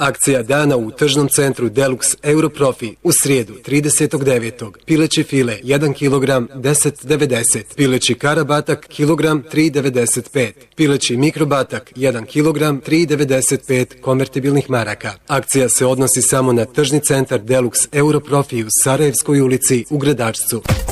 Akcija dana u tržnom centru Deluxe Europrofi u srijedu 30.9. Pileći file 1 kg 10,90. Pileći karabatak kilogram 3,95. Pileći mikrobatak 1 kg 3,95 konvertibilnih maraka. Akcija se odnosi samo na tržni centar Deluxe Europrofi u Sarajevskoj ulici u Gradačcu.